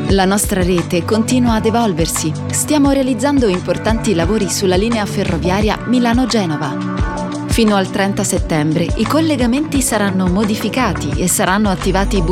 La nostra rete continua ad evolversi. Stiamo realizzando importanti lavori sulla linea ferroviaria Milano-Genova. Fino al 30 settembre i collegamenti saranno modificati e saranno attivati